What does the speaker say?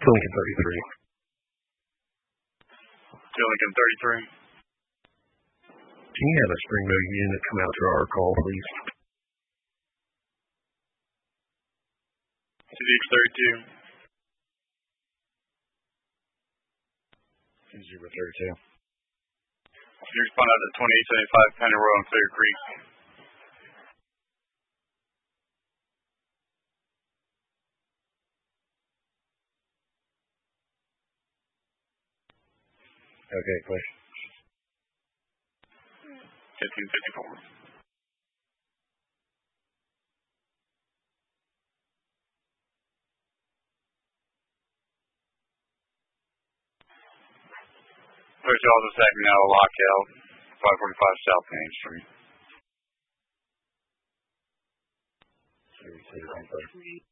Lincoln 33. Lincoln 33. Can you have a Springville unit come out to our call, please? CDX 32. 032. You respond out to 2875 Penny Road on Clear Creek. Okay, push. 1554. There's also second now lockout, 545 South Main Street. 32.